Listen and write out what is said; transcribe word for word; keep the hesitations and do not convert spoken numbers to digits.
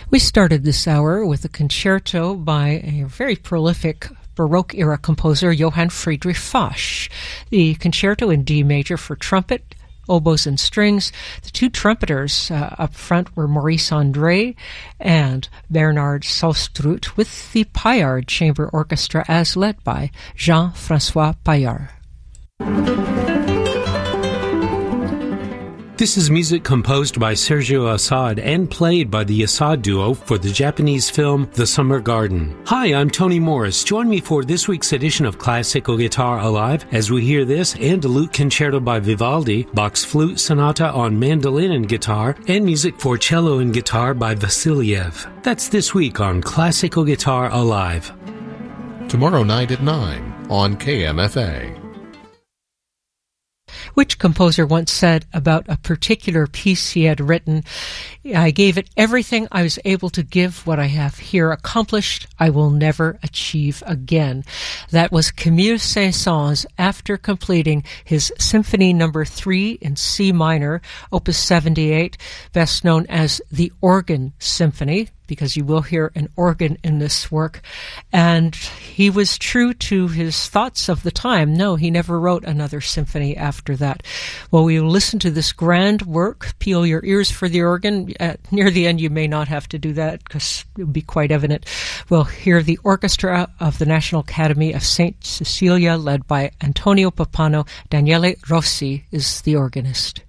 We started this hour with a concerto by a very prolific Baroque-era composer, Johann Friedrich Fasch. The concerto in D major for trumpet, oboes, and strings. The two trumpeters uh, up front were Maurice André and Bernard Saustruth, with the Paillard Chamber Orchestra as led by Jean-François Paillard. This is music composed by Sergio Assad and played by the Assad Duo for the Japanese film The Summer Garden. Hi, I'm Tony Morris. Join me for this week's edition of Classical Guitar Alive as we hear this and a lute concerto by Vivaldi, Bach's Flute Sonata on mandolin and guitar, and music for cello and guitar by Vasiliev. That's this week on Classical Guitar Alive. Tomorrow night at nine on K M F A. Which composer once said about a particular piece he had written, I gave it everything I was able to give. What I have here accomplished, I will never achieve again. That was Camille Saint-Saëns after completing his Symphony Number Three in C minor, Opus seventy-eight, best known as the Organ Symphony, because you will hear an organ in this work. And he was true to his thoughts of the time. No, he never wrote another symphony after that. Well, we will listen to this grand work. Peel your ears for the organ. At, near the end, you may not have to do that because it will be quite evident. We'll hear the orchestra of the National Academy of Saint Cecilia, led by Antonio Pappano. Daniele Rossi is the organist.